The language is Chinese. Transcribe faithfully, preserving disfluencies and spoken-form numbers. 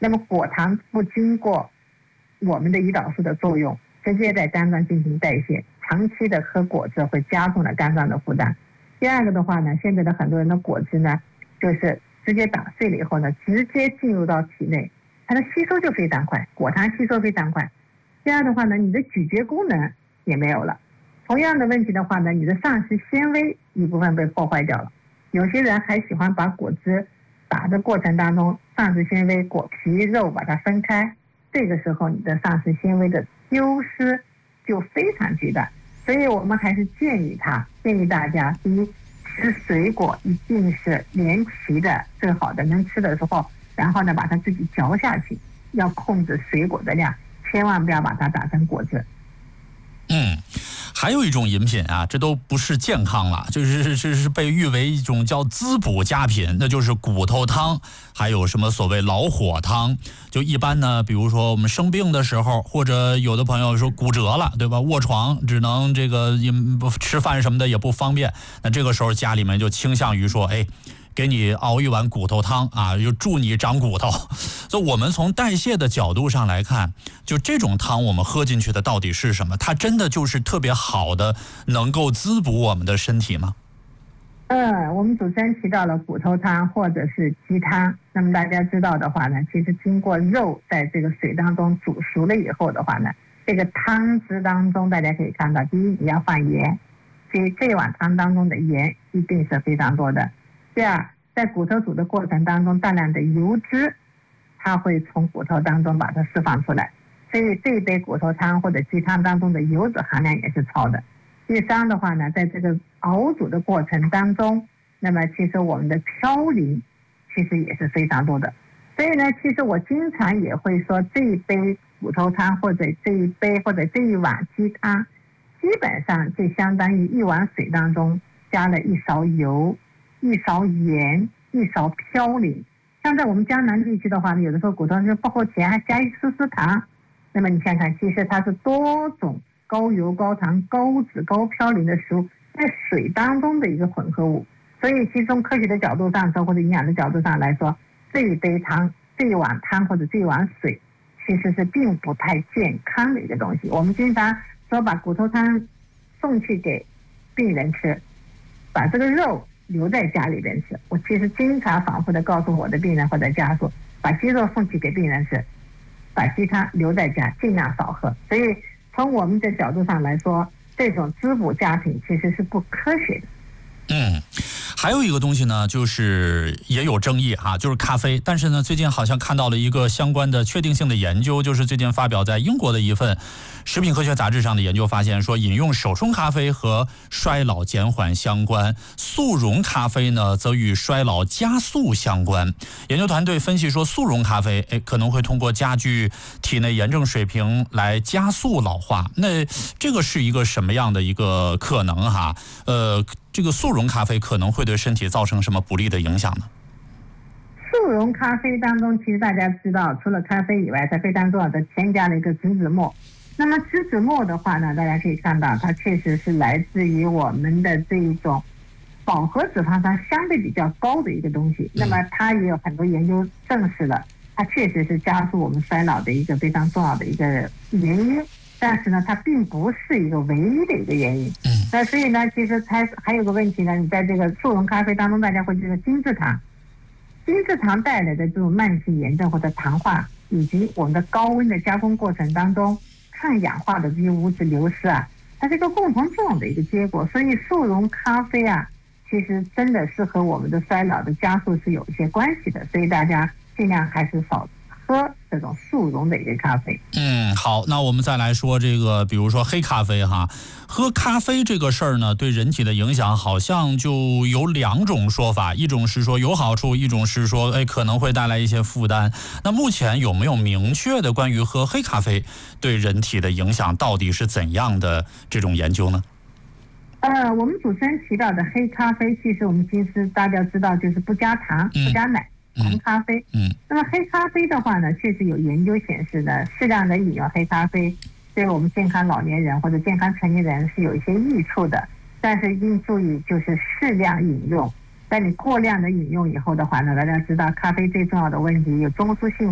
那么果糖不经过我们的胰岛素的作用，直接在肝脏进行代谢，长期的喝果汁会加重了肝脏的负担。第二个的话呢，现在的很多人的果汁呢，就是直接打碎了以后呢，直接进入到体内，它的吸收就非常快，果糖吸收非常快。第二的话呢，你的咀嚼功能也没有了。同样的问题的话呢，你的膳食纤维一部分被破坏掉了。有些人还喜欢把果汁打的过程当中，膳食纤维、果皮、肉把它分开，这个时候你的膳食纤维的丢失就非常巨大。所以我们还是建议他，建议大家，第一，吃水果一定是连皮的，最好的能吃的时候，然后呢把它自己嚼下去，要控制水果的量，千万不要把它打成果汁。 嗯，还有一种饮品啊，这都不是健康了，就是是是被誉为一种叫滋补佳品，那就是骨头汤，还有什么所谓老火汤。就一般呢，比如说我们生病的时候，或者有的朋友说骨折了，对吧？卧床只能这个吃饭什么的也不方便，那这个时候家里面就倾向于说，哎，给你熬一碗骨头汤啊，就助你长骨头。所以我们从代谢的角度上来看，就这种汤我们喝进去的到底是什么？它真的就是特别好的能够滋补我们的身体吗？ 嗯，我们主持人提到了骨头汤或者是鸡汤，那么大家知道的话呢，其实经过肉在这个水当中煮熟了以后的话呢，这个汤汁当中大家可以看到，第一你要放盐，所以这碗汤当中的盐一定是非常多的。第二，在骨头煮的过程当中，大量的油脂，它会从骨头当中把它释放出来，所以这一杯骨头汤或者鸡汤当中的油脂含量也是超的。第三的话呢，在这个熬煮的过程当中，那么其实我们的嘌呤其实也是非常多的。所以呢，其实我经常也会说，这一杯骨头汤或者这一杯或者这一碗鸡汤，基本上就相当于一碗水当中加了一勺油、一勺盐、一勺嘌呤。像在我们江南地区的话呢，有的时候骨头是不够甜，还加一丝丝糖。那么你看看，其实它是多种高油、高糖、高脂、高嘌呤的食物在水当中的一个混合物。所以，其实从科学的角度上说，或者营养的角度上来说，这一杯汤、这一碗汤或者这一碗水，其实是并不太健康的一个东西。我们经常说把骨头汤送去给病人吃，把这个肉留在家里边吃。我其实经常反复的告诉我的病人或者家属，把鸡肉送去给病人吃，把鸡汤留在家，尽量少喝。所以从我们的角度上来说，这种滋补佳品其实是不科学的。 嗯，还有一个东西呢，就是也有争议哈，就是咖啡。但是呢，最近好像看到了一个相关的确定性的研究，就是最近发表在英国的一份食品科学杂志上的研究发现，说饮用手冲咖啡和衰老减缓相关，速溶咖啡呢则与衰老加速相关。研究团队分析说，速溶咖啡哎可能会通过加剧体内炎症水平来加速老化。那这个是一个什么样的一个可能哈？呃。这个速溶咖啡可能会对身体造成什么不利的影响呢？ 速溶咖啡当中，其实大家知道，除了咖啡以外，它非常重要的添加了一个植脂末。那么植脂末的话呢，大家可以看到，它确实是来自于我们的这一种饱和脂肪酸相对比较高的一个东西。那么它也有很多研究证实了，它确实是加速我们衰老的一个非常重要的一个原因。但是呢，它并不是一个唯一的一个原因。嗯，那所以呢，其实它还有个问题呢，你在这个速溶咖啡当中，大家会觉得精制糖，精制糖带来的这种慢性炎症或者糖化，以及我们的高温的加工过程当中抗氧化的这些物质流失啊，它是一个共同作用的一个结果。所以速溶咖啡啊，其实真的是和我们的衰老的加速是有一些关系的。所以大家尽量还是少喝这种速溶的一个咖啡。 嗯，好，那我们再来说这个，比如说黑咖啡哈，喝咖啡这个事儿呢，对人体的影响好像就有两种说法，一种是说有好处，一种是说，哎，可能会带来一些负担。那目前有没有明确的关于喝黑咖啡对人体的影响到底是怎样的这种研究呢？ 呃，我们主持人提到的黑咖啡，其实我们平时大家知道就是不加糖、不加奶。红咖啡，嗯，那么黑咖啡的话呢，确实有研究显示呢，适量的饮用黑咖啡对我们健康老年人或者健康成年人是有一些益处的，但是一定注意就是适量饮用。在你过量的饮用以后的话呢，大家知道咖啡最重要的问题有中枢性